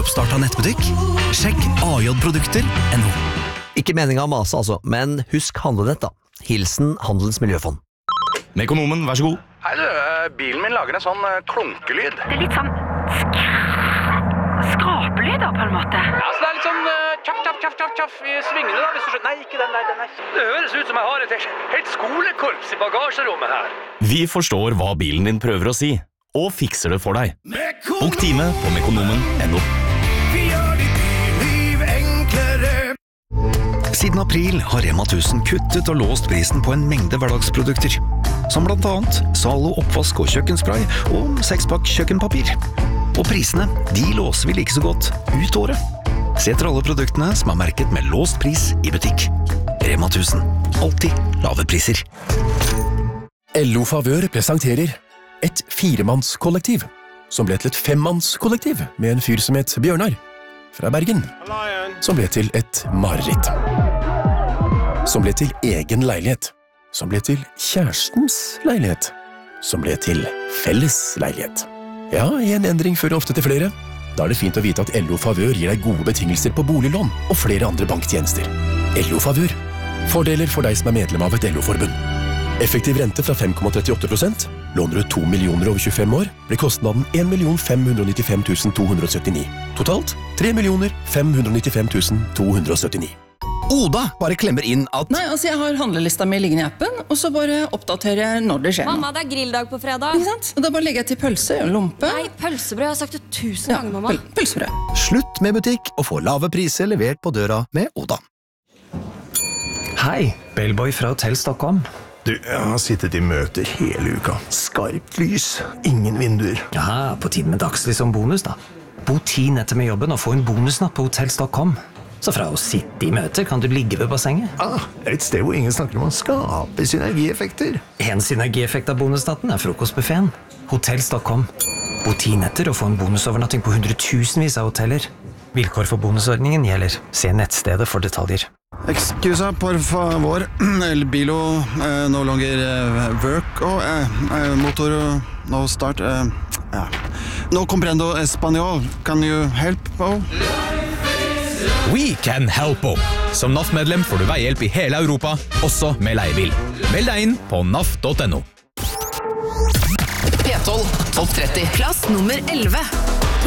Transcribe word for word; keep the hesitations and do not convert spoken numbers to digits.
nyoppstartet nettbutikk? Sjekk A J produkter punktum no. Ikke meningen å mase altså, men husk handlenett da. Hilsen Handelens Miljøfond. Mekonomen, vær så god. Hei du, bilen min lager en sånn klunkelyd. Det er litt sånn skrapelyder på en måte. Ja, så det er litt sånn tjaff, tjaff, tjaff, tjaff, tjaff i svingene da, hvis du skjønner. Nei, ikke den der, den der. Det høres ut som jeg har et helt skolekorps i bagasjerommet her. Vi forstår hva bilen din prøver å si, og fikser det for deg. Bok time på mekonomen punktum no. Vi gjør ditt liv enklere. Siden april har Rema tusen kuttet og låst prisen på en mengde hverdagsprodukter, som blant annet Zalo oppvask og kjøkkenspray og sekspakk kjøkkenpapir. Og prisene, de låser vi like så godt ut året. Se etter alle produktene som er merket med låst pris i butikk. Rema tusen, alltid lave priser. L O Favør presenterer et firemannskollektiv, som ble til et femmannskollektiv med en fyr som het Bjørnar, fra Bergen, som ble til et mareritt. Som ble til egen leilighet, som ble til kjærestens leilighet, som ble til felles leilighet. Ja, en endring fører ofte til flere. Da er det fint å vite at L O Favør gir deg gode betingelser på boliglån og flere andre banktjenester. L O Favør. Fordeler for deg som er medlem av et L O-forbund. Effektiv rente fra fem komma trettiåtte prosent. Låner du to millioner over tjuefem år, blir kostnaden en million fem hundre nittifem tusen to hundre syttini. Totalt tre millioner fem hundre nittifem tusen to hundre syttini. Oda bare klemmer inn at... Nei, altså jeg har handlelista mi liggende i appen, og så bare oppdaterer jeg når det skjer noe. Mamma, det er grilldag på fredag. Ikke sant? Og da bare legger jeg til pølse og lompe. Nei, pølsebrød, jeg har sagt det tusen Ja, ganger, mamma. pøl pølsebrød. Slutt med butikk og få lave priser levert på døra med Oda. Hei, Bellboy fra Hotell Stockholm. Du, jeg har sittet i møter hele uka. Skarpt lys, ingen vinduer. Ja, på tiden med dagslys som bonus da. Bo ti netter med jobben og få en bonusnatt på Hotell Stockholm. Så fra å sitte i møter kan du ligge ved bassenget. Ah, det er et sted hvor ingen snakker om å skape synergieffekter. En synergieffekt av bonusnatten er frokostbuffeten. Hotell Stockholm. Bo ti netter og få en bonusovernatting på hundretusenvis av hoteller. Vilkår for bonusordningen gjelder. Se nettstedet for detaljer. Excusa, por favor. El bilo eh, no longer eh, work. Oh, eh, eh, motor no start. Eh, ja. No comprendo español. Can you help? Oh? We can help you. Som N A F-medlem får du veihjelp i hele Europa, også med leiebil. Meld deg inn på naf punktum no. P tolv, tolv tretti. Plass nummer elleve.